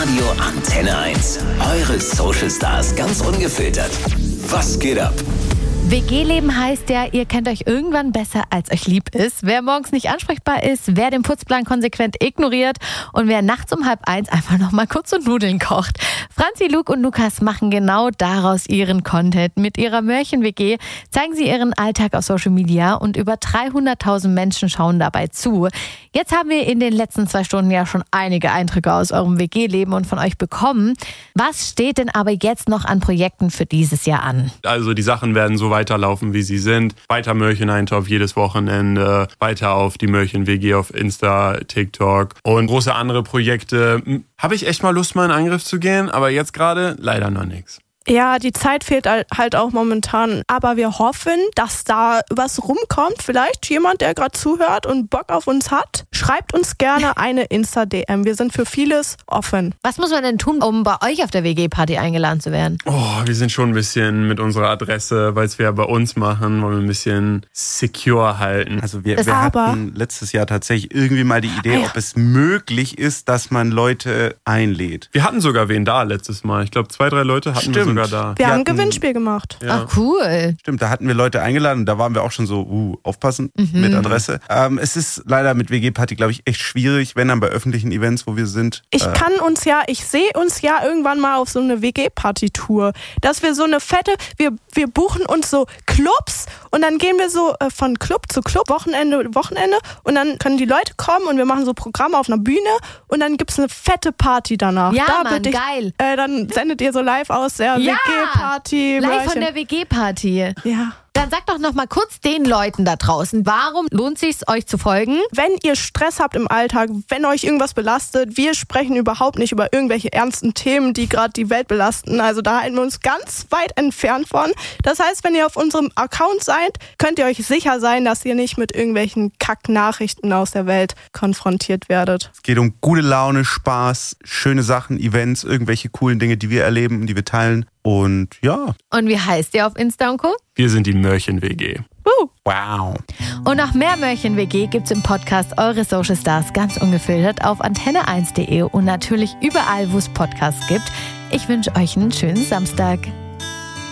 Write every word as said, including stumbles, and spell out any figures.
Radio Antenne eins. Eure Social Stars ganz ungefiltert. Was geht ab? W G-Leben heißt ja, ihr kennt euch irgendwann besser, als euch lieb ist. Wer morgens nicht ansprechbar ist, wer den Putzplan konsequent ignoriert und wer nachts um halb eins einfach noch mal kurz so Nudeln kocht. Franzi, Luke und Lukas machen genau daraus ihren Content. Mit ihrer Mörchen-W G zeigen sie ihren Alltag auf Social Media und über dreihunderttausend Menschen schauen dabei zu. Jetzt haben wir in den letzten zwei Stunden ja schon einige Eindrücke aus eurem W G-Leben und von euch bekommen. Was steht denn aber jetzt noch an Projekten für dieses Jahr an? Also die Sachen werden so weiterlaufen, wie sie sind. Weiter Mörchen-Eintopf jedes Wochenende, weiter auf die Mörchen-W G auf Insta, TikTok und große andere Projekte. Habe ich echt mal Lust, mal in Angriff zu gehen, aber jetzt gerade leider noch nichts. Ja, die Zeit fehlt halt auch momentan. Aber wir hoffen, dass da was rumkommt. Vielleicht jemand, der gerade zuhört und Bock auf uns hat. Schreibt uns gerne eine Insta-D M. Wir sind für vieles offen. Was muss man denn tun, um bei euch auf der W G-Party eingeladen zu werden? Oh, wir sind schon ein bisschen mit unserer Adresse, weil es wir ja bei uns machen, wollen wir ein bisschen secure halten. Also wir, wir hatten letztes Jahr tatsächlich irgendwie mal die Idee, ah, ja. ob es möglich ist, dass man Leute einlädt. Wir hatten sogar wen da letztes Mal. Ich glaube, zwei, drei Leute hatten Stimmt. wir sogar da. Wir, wir haben ein Gewinnspiel gemacht. Ja. Ach, cool. Stimmt, da hatten wir Leute eingeladen und da waren wir auch schon so, uh, aufpassen Mhm. mit Adresse. Ähm, es ist leider mit W G-Party, glaube ich, echt schwierig, wenn dann bei öffentlichen Events, wo wir sind. Ich äh, kann uns ja, ich sehe uns ja irgendwann mal auf so eine W G-Party-Tour, dass wir so eine fette, wir, wir buchen uns so Clubs und dann gehen wir so äh, von Club zu Club, Wochenende, Wochenende und dann können die Leute kommen und wir machen so Programme auf einer Bühne und dann gibt's eine fette Party danach. Ja, da Mann, ich, geil. Äh, dann sendet ihr so live aus der Ja. W G-Party. Live Mörchen. von der W G-Party. Ja. Dann sagt doch noch mal kurz den Leuten da draußen, warum lohnt es sich, euch zu folgen? Wenn ihr Stress habt im Alltag, wenn euch irgendwas belastet, wir sprechen überhaupt nicht über irgendwelche ernsten Themen, die gerade die Welt belasten. Also da halten wir uns ganz weit entfernt von. Das heißt, wenn ihr auf unserem Account seid, könnt ihr euch sicher sein, dass ihr nicht mit irgendwelchen Kack-Nachrichten aus der Welt konfrontiert werdet. Es geht um gute Laune, Spaß, schöne Sachen, Events, irgendwelche coolen Dinge, die wir erleben, die wir teilen. Und ja. Und wie heißt ihr auf Insta und Co? Wir sind die Mörchen-W G. Uh. Wow. Und noch mehr Mörchen-W G gibt's im Podcast Eure Social Stars ganz ungefiltert auf antenne eins punkt de und natürlich überall, wo es Podcasts gibt. Ich wünsche euch einen schönen Samstag.